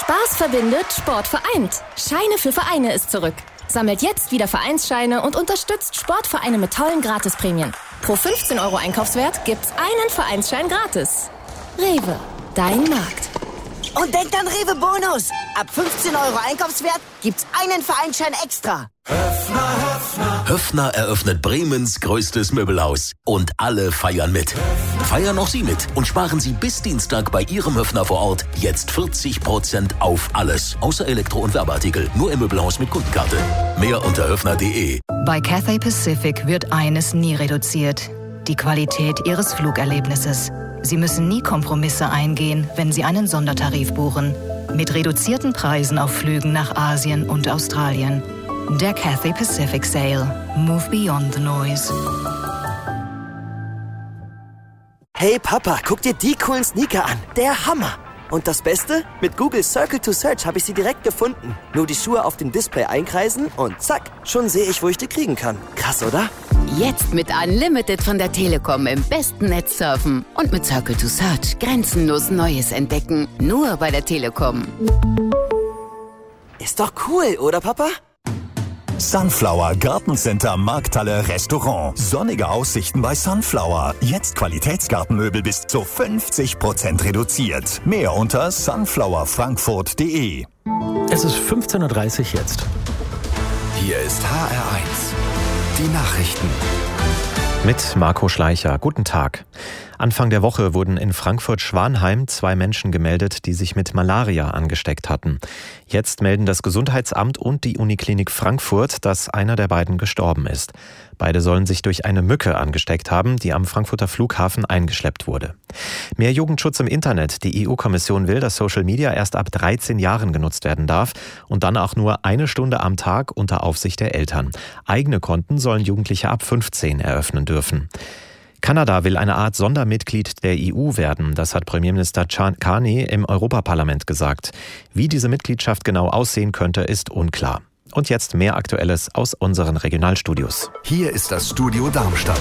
Spaß verbindet, Sport vereint. Scheine für Vereine ist zurück. Sammelt jetzt wieder Vereinsscheine und unterstützt Sportvereine mit tollen Gratisprämien. Pro 15 € Einkaufswert gibt's einen Vereinsschein gratis. Rewe, dein Markt. Und denkt an Rewe Bonus. Ab 15 € Einkaufswert gibt's einen Vereinsschein extra. Höffner eröffnet Bremens größtes Möbelhaus. Und alle feiern mit. Feiern auch Sie mit und sparen Sie bis Dienstag bei Ihrem Höffner vor Ort jetzt 40% auf alles. Außer Elektro- und Werbeartikel. Nur im Möbelhaus mit Kundenkarte. Mehr unter höffner.de. Bei Cathay Pacific wird eines nie reduziert: die Qualität Ihres Flugerlebnisses. Sie müssen nie Kompromisse eingehen, wenn Sie einen Sondertarif buchen. Mit reduzierten Preisen auf Flügen nach Asien und Australien. Der Cathay Pacific Sale. Move beyond the noise. Hey Papa, guck dir die coolen Sneaker an. Der Hammer. Und das Beste? Mit Google Circle to Search habe ich sie direkt gefunden. Nur die Schuhe auf dem Display einkreisen und zack, schon sehe ich, wo ich die kriegen kann. Krass, oder? Jetzt mit Unlimited von der Telekom im besten Netz surfen und mit Circle to Search grenzenlos Neues entdecken. Nur bei der Telekom. Ist doch cool, oder Papa? Sunflower Gartencenter Markthalle Restaurant. Sonnige Aussichten bei Sunflower. Jetzt Qualitätsgartenmöbel bis zu 50% reduziert. Mehr unter sunflowerfrankfurt.de. Es ist 15:30 Uhr jetzt. Hier ist HR1. Die Nachrichten. Mit Marco Schleicher. Guten Tag. Anfang der Woche wurden in Frankfurt-Schwanheim 2 Menschen gemeldet, die sich mit Malaria angesteckt hatten. Jetzt melden das Gesundheitsamt und die Uniklinik Frankfurt, dass einer der beiden gestorben ist. Beide sollen sich durch eine Mücke angesteckt haben, die am Frankfurter Flughafen eingeschleppt wurde. Mehr Jugendschutz im Internet. Die EU-Kommission will, dass Social Media erst ab 13 Jahren genutzt werden darf und dann auch nur 1 Stunde am Tag unter Aufsicht der Eltern. Eigene Konten sollen Jugendliche ab 15 eröffnen dürfen. Kanada will eine Art Sondermitglied der EU werden. Das hat Premierminister Carney im Europaparlament gesagt. Wie diese Mitgliedschaft genau aussehen könnte, ist unklar. Und jetzt mehr Aktuelles aus unseren Regionalstudios. Hier ist das Studio Darmstadt.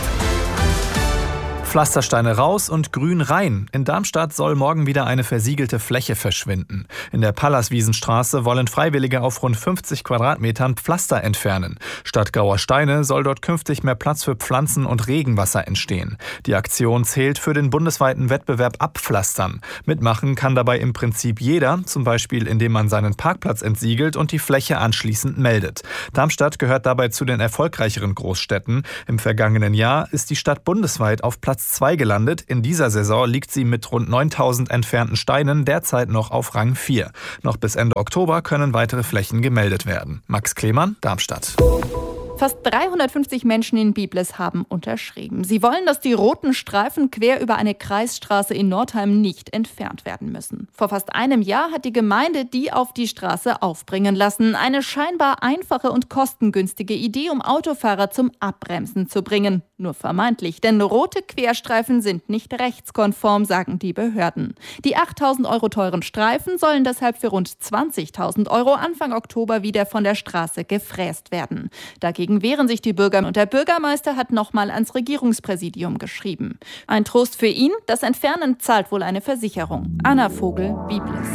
Pflastersteine raus und Grün rein. In Darmstadt soll morgen wieder eine versiegelte Fläche verschwinden. In der Pallaswiesenstraße wollen Freiwillige auf rund 50 Quadratmetern Pflaster entfernen. Statt grauer Steine soll dort künftig mehr Platz für Pflanzen und Regenwasser entstehen. Die Aktion zählt für den bundesweiten Wettbewerb Abpflastern. Mitmachen kann dabei im Prinzip jeder, zum Beispiel indem man seinen Parkplatz entsiegelt und die Fläche anschließend meldet. Darmstadt gehört dabei zu den erfolgreicheren Großstädten. Im vergangenen Jahr ist die Stadt bundesweit auf Platz 2 gelandet. In dieser Saison liegt sie mit rund 9.000 entfernten Steinen derzeit noch auf Rang 4. Noch bis Ende Oktober können weitere Flächen gemeldet werden. Max Klemann, Darmstadt. Fast 350 Menschen in Biblis haben unterschrieben. Sie wollen, dass die roten Streifen quer über eine Kreisstraße in Nordheim nicht entfernt werden müssen. Vor fast einem Jahr hat die Gemeinde die auf die Straße aufbringen lassen. Eine scheinbar einfache und kostengünstige Idee, um Autofahrer zum Abbremsen zu bringen. Nur vermeintlich, denn rote Querstreifen sind nicht rechtskonform, sagen die Behörden. Die 8.000 € teuren Streifen sollen deshalb für rund 20.000 € Anfang Oktober wieder von der Straße gefräst werden. Dagegen wehren sich die Bürger und der Bürgermeister hat nochmal ans Regierungspräsidium geschrieben. Ein Trost für ihn, das Entfernen zahlt wohl eine Versicherung. Anna Vogel, Biblis.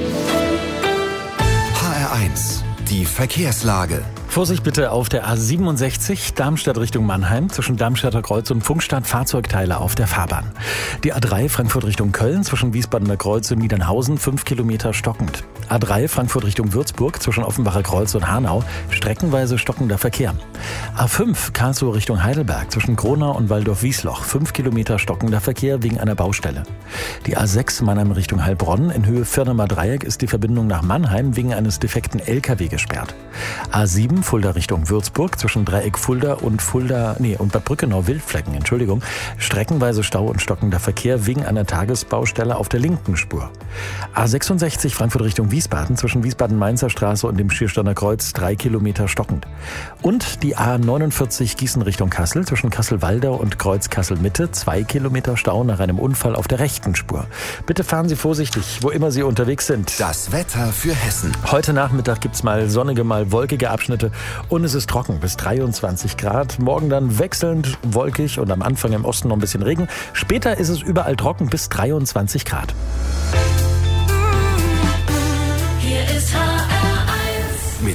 HR1, die Verkehrslage. Vorsicht bitte auf der A67 Darmstadt Richtung Mannheim zwischen Darmstädter Kreuz und Funkstadt Fahrzeugteile auf der Fahrbahn. Die A3 Frankfurt Richtung Köln zwischen Wiesbadener Kreuz und Niedernhausen 5 Kilometer stockend. A3 Frankfurt Richtung Würzburg zwischen Offenbacher Kreuz und Hanau streckenweise stockender Verkehr. A5 Karlsruhe Richtung Heidelberg zwischen Kronau und Waldorf-Wiesloch 5 Kilometer stockender Verkehr wegen einer Baustelle. Die A6 Mannheim Richtung Heilbronn in Höhe Firnemer Dreieck ist die Verbindung nach Mannheim wegen eines defekten LKW gesperrt. A7 Fulda Richtung Würzburg zwischen Dreieck Fulda und Bad Brückenau-Wildflecken, streckenweise Stau und stockender Verkehr wegen einer Tagesbaustelle auf der linken Spur. A66 Frankfurt Richtung Wiesbaden zwischen Wiesbaden-Mainzer Straße und dem Schiersteiner Kreuz 3 Kilometer stockend. Und die A49 Gießen Richtung Kassel zwischen Kassel-Waldau und Kreuz Kassel-Mitte 2 Kilometer Stau nach einem Unfall auf der rechten Spur. Bitte fahren Sie vorsichtig, wo immer Sie unterwegs sind. Das Wetter für Hessen. Heute Nachmittag gibt's mal sonnige, mal wolkige Abschnitte und es ist trocken bis 23 Grad. Morgen dann wechselnd wolkig und am Anfang im Osten noch ein bisschen Regen. Später ist es überall trocken bis 23 Grad.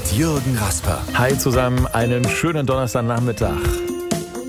Jürgen Rasper. Hi zusammen, einen schönen Donnerstagnachmittag.